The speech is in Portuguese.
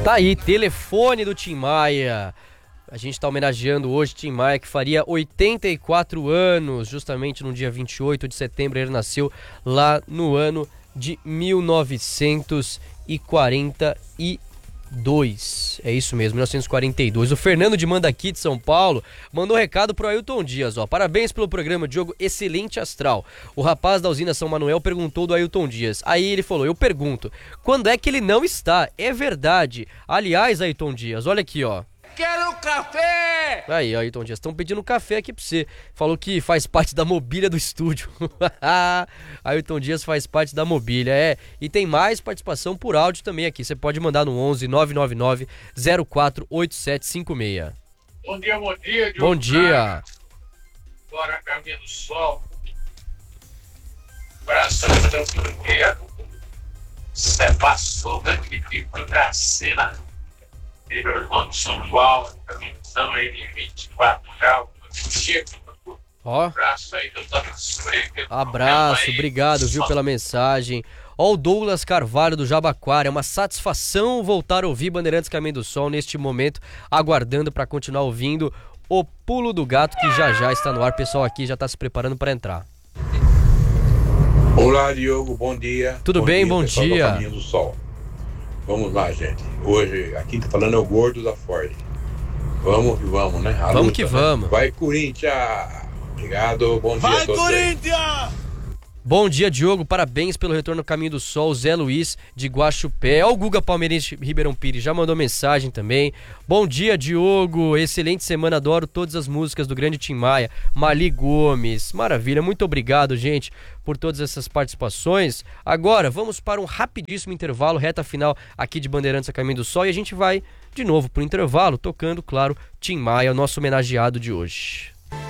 Tá aí, telefone do Tim Maia. A gente tá homenageando hoje Tim Maia, que faria 84 anos, justamente no dia 28 de setembro. Ele nasceu lá no ano de 1942. É isso mesmo, 1942. O Fernando de Mandaqui, de São Paulo, mandou um recado pro Ailton Dias, ó. Parabéns pelo programa, Diogo, excelente astral. O rapaz da usina São Manuel perguntou do Ailton Dias. Aí ele falou, eu pergunto, quando é que ele não está? É verdade. Aliás, Ailton Dias, olha aqui, ó. Quero café! Aí, Ailton Dias, estão pedindo café aqui pra você. Falou que faz parte da mobília do estúdio. Ailton Dias faz parte da mobília, é. E tem mais participação por áudio também aqui. Você pode mandar no 11 999 048756. Bom dia, Diogo. Bom dia. Bora, caminho do sol. Bração do primeiro. Você passou daqui da cena. Irmão de São Paulo, estão aí de 24 graus. Ó. Abraço, obrigado, viu, pela mensagem. Ó, o Douglas Carvalho do Jabaquara, é uma satisfação voltar a ouvir Bandeirantes Caminho do Sol neste momento, aguardando para continuar ouvindo o Pulo do Gato, que já está no ar. O pessoal aqui já está se preparando para entrar. Olá, Diogo, bom dia. Tudo bem, bom dia. Caminho do Sol. Vamos lá, gente. Hoje, aqui tá falando é o gordo da Ford. Vamos que vamos, né? A vamos luta, que né? vamos. Vai, Corinthians! Obrigado, bom dia a todos. Vai, Corinthians! Bom dia, Diogo. Parabéns pelo retorno ao Caminho do Sol. Zé Luiz de Guaxupé. Ó, o Guga Palmeirense Ribeirão Pires já mandou mensagem também. Bom dia, Diogo. Excelente semana. Adoro todas as músicas do grande Tim Maia. Mali Gomes. Maravilha. Muito obrigado, gente, por todas essas participações. Agora, vamos para um rapidíssimo intervalo, reta final aqui de Bandeirantes a Caminho do Sol. E a gente vai de novo pro intervalo, tocando, claro, Tim Maia, o nosso homenageado de hoje.